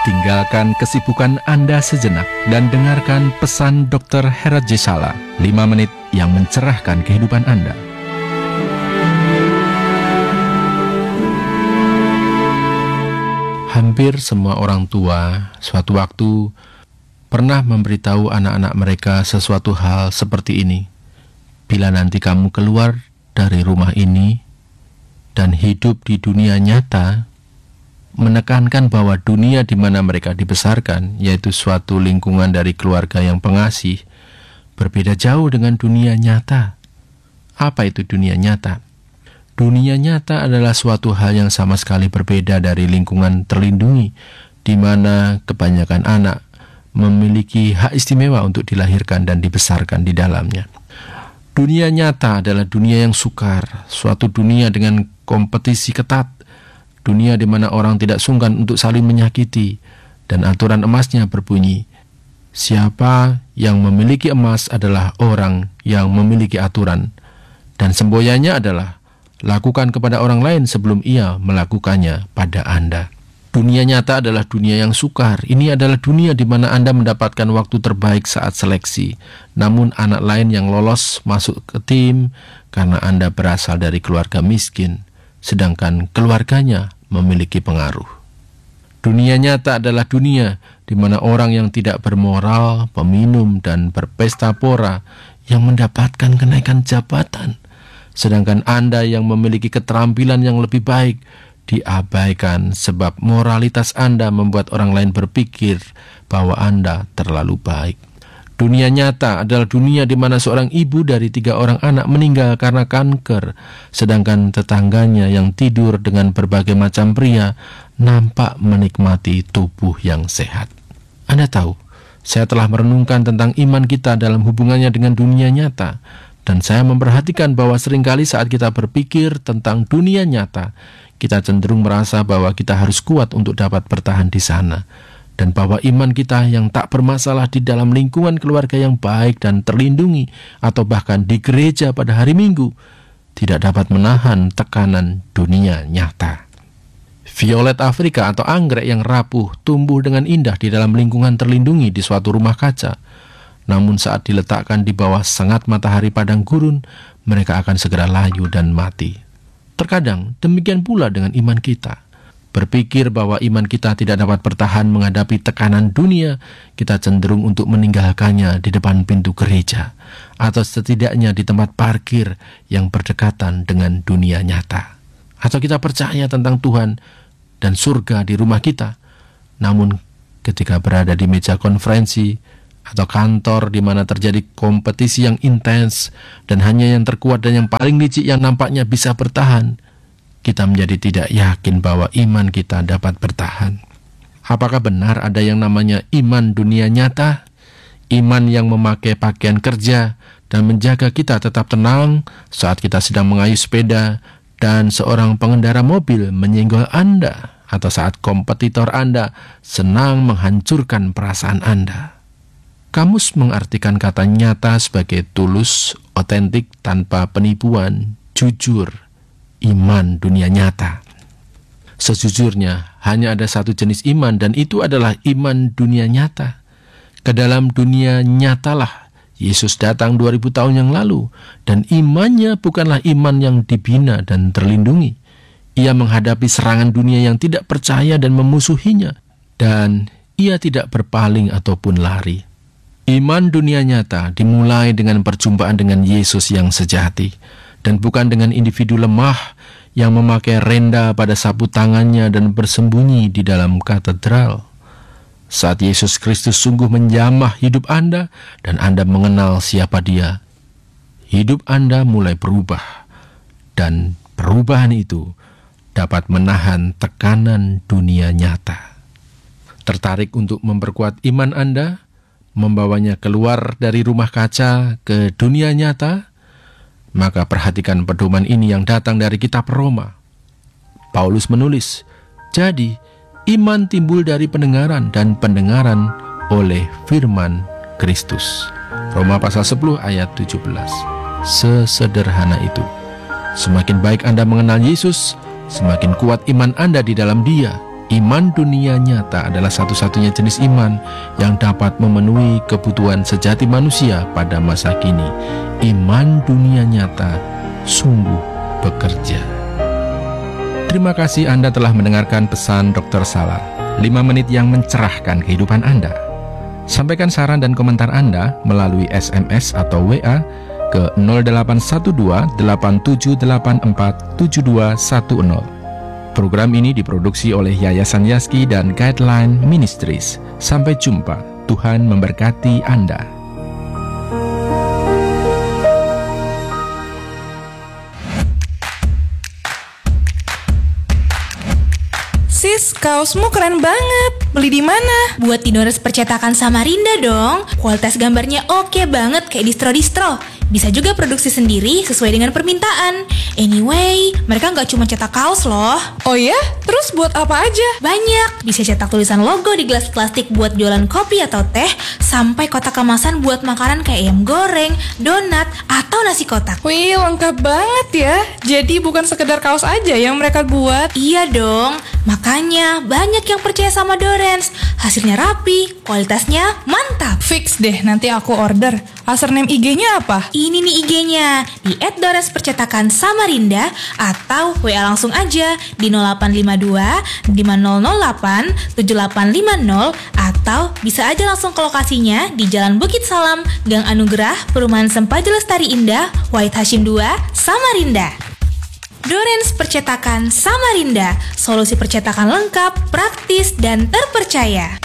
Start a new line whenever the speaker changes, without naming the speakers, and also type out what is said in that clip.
Tinggalkan kesibukan Anda sejenak dan dengarkan pesan Dr. Herat J. Sala, 5 menit yang mencerahkan kehidupan Anda. Hampir semua orang tua suatu waktu pernah memberitahu anak-anak mereka sesuatu hal seperti ini. Bila nanti kamu keluar dari rumah ini dan hidup di dunia nyata, menekankan bahwa dunia di mana mereka dibesarkan, yaitu suatu lingkungan dari keluarga yang pengasih, berbeda jauh dengan dunia nyata. Apa itu dunia nyata? Dunia nyata adalah suatu hal yang sama sekali berbeda dari lingkungan terlindungi, di mana kebanyakan anak memiliki hak istimewa untuk dilahirkan dan dibesarkan di dalamnya. Dunia nyata adalah dunia yang sukar, suatu dunia dengan kompetisi ketat, dunia di mana orang tidak sungkan untuk saling menyakiti, dan aturan emasnya berbunyi, siapa yang memiliki emas adalah orang yang memiliki aturan, dan semboyannya adalah, lakukan kepada orang lain sebelum ia melakukannya pada Anda. Dunia nyata adalah dunia yang sukar. Ini adalah dunia di mana Anda mendapatkan waktu terbaik saat seleksi. Namun anak lain yang lolos masuk ke tim karena Anda berasal dari keluarga miskin, sedangkan keluarganya memiliki pengaruh. Dunia nyata adalah dunia di mana orang yang tidak bermoral, peminum, dan berpesta pora yang mendapatkan kenaikan jabatan, sedangkan Anda yang memiliki keterampilan yang lebih baik diabaikan sebab moralitas Anda membuat orang lain berpikir bahwa Anda terlalu baik. Dunia nyata adalah dunia di mana seorang ibu dari 3 orang anak meninggal karena kanker, sedangkan tetangganya yang tidur dengan berbagai macam pria nampak menikmati tubuh yang sehat. Anda tahu, saya telah merenungkan tentang iman kita dalam hubungannya dengan dunia nyata, dan saya memperhatikan bahwa seringkali saat kita berpikir tentang dunia nyata, kita cenderung merasa bahwa kita harus kuat untuk dapat bertahan di sana, dan bahwa iman kita yang tak bermasalah di dalam lingkungan keluarga yang baik dan terlindungi, atau bahkan di gereja pada hari Minggu, tidak dapat menahan tekanan dunia nyata. Violet Afrika atau anggrek yang rapuh tumbuh dengan indah di dalam lingkungan terlindungi di suatu rumah kaca. Namun saat diletakkan di bawah sengat matahari padang gurun, mereka akan segera layu dan mati. Terkadang demikian pula dengan iman kita. Berpikir bahwa iman kita tidak dapat bertahan menghadapi tekanan dunia, kita cenderung untuk meninggalkannya di depan pintu gereja, atau setidaknya di tempat parkir yang berdekatan dengan dunia nyata. Atau kita percaya tentang Tuhan dan surga di rumah kita, namun ketika berada di meja konferensi atau kantor di mana terjadi kompetisi yang intens dan hanya yang terkuat dan yang paling licik yang nampaknya bisa bertahan, kita menjadi tidak yakin bahwa iman kita dapat bertahan. Apakah benar ada yang namanya iman dunia nyata? Iman yang memakai pakaian kerja dan menjaga kita tetap tenang saat kita sedang mengayuh sepeda dan seorang pengendara mobil menyenggol Anda, atau saat kompetitor Anda senang menghancurkan perasaan Anda. Kamus mengartikan kata nyata sebagai tulus, otentik, tanpa penipuan, jujur, iman dunia nyata. Sejujurnya, hanya ada satu jenis iman, dan itu adalah iman dunia nyata. Ke dalam dunia nyatalah Yesus datang 2000 tahun yang lalu, dan imannya bukanlah iman yang dibina dan terlindungi. Ia menghadapi serangan dunia yang tidak percaya dan memusuhinya, dan ia tidak berpaling ataupun lari. Iman dunia nyata dimulai dengan perjumpaan dengan Yesus yang sejati, dan bukan dengan individu lemah yang memakai renda pada sapu tangannya dan bersembunyi di dalam katedral. Saat Yesus Kristus sungguh menjamah hidup Anda dan Anda mengenal siapa Dia, hidup Anda mulai berubah, dan perubahan itu dapat menahan tekanan dunia nyata. Tertarik untuk memperkuat iman Anda, membawanya keluar dari rumah kaca ke dunia nyata? Maka perhatikan pedoman ini yang datang dari kitab Roma. Paulus menulis, jadi iman timbul dari pendengaran, dan pendengaran oleh firman Kristus. Roma pasal 10 ayat 17. Sesederhana itu. Semakin baik Anda mengenal Yesus, semakin kuat iman Anda di dalam Dia. Iman dunia nyata adalah satu-satunya jenis iman yang dapat memenuhi kebutuhan sejati manusia pada masa kini. Iman dunia nyata sungguh bekerja. Terima kasih Anda telah mendengarkan pesan Dr. Salar, 5 menit yang mencerahkan kehidupan Anda. Sampaikan saran dan komentar Anda melalui SMS atau WA ke 0812 8784 7210. Program ini diproduksi oleh Yayasan Yaski dan Guideline Ministries. Sampai jumpa. Tuhan memberkati Anda.
Sis, kaosmu keren banget. Beli di mana?
Buat di Dores Percetakan Samarinda dong. Kualitas gambarnya oke banget kayak distro-distro. Bisa juga produksi sendiri sesuai dengan permintaan. Anyway, mereka nggak cuma cetak kaos loh.
Oh ya? Terus buat apa aja?
Banyak. Bisa cetak tulisan logo di gelas plastik buat jualan kopi atau teh, sampai kotak kemasan buat makanan kayak ayam goreng, donat, atau nasi kotak.
Wih, lengkap banget ya. Jadi bukan sekedar kaos aja yang mereka buat.
Iya dong. Makanya banyak yang percaya sama Dorens. Hasilnya rapi, kualitasnya mantap.
Fix deh, nanti aku order. Username IG-nya apa?
Ini nih IG-nya di @Dores-Percetakan Samarinda atau WA langsung aja di 0852 5008 7850 atau bisa aja langsung ke lokasinya di Jalan Bukit Salam, Gang Anugerah, Perumahan Sempaja Lestari Indah, Wahid Hashim 2, Samarinda. Dorens Percetakan Samarinda, solusi percetakan lengkap, praktis, dan terpercaya.